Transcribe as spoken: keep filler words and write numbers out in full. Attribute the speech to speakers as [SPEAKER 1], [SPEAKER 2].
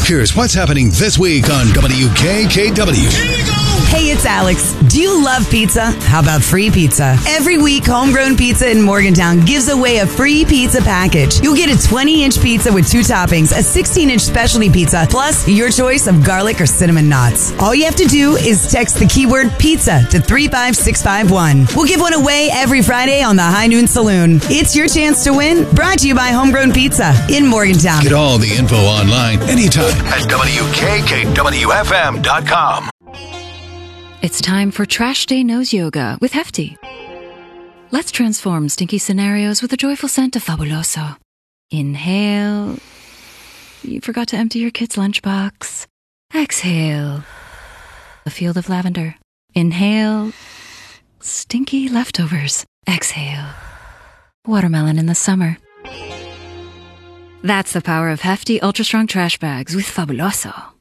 [SPEAKER 1] Here's what's happening this week on W K K W.
[SPEAKER 2] Hey, it's Alex. Do you love pizza? How about free pizza? Every week, Homegrown Pizza in Morgantown gives away a free pizza package. You'll get a twenty-inch pizza with two toppings, a sixteen-inch specialty pizza, plus your choice of garlic or cinnamon knots. All you have to do is text the keyword pizza to three five six five one. We'll give one away every Friday on the High Noon Saloon. It's your chance to win. Brought to you by Homegrown Pizza in Morgantown.
[SPEAKER 1] Get all the info online anytime at W K K W F M dot com.
[SPEAKER 3] It's time for Trash Day Nose Yoga with Hefty. Let's transform stinky scenarios with the joyful scent of Fabuloso. Inhale. You forgot to empty your kid's lunchbox. Exhale. A field of lavender. Inhale. Stinky leftovers. Exhale. Watermelon in the summer. That's the power of Hefty Ultra Strong Trash Bags with Fabuloso.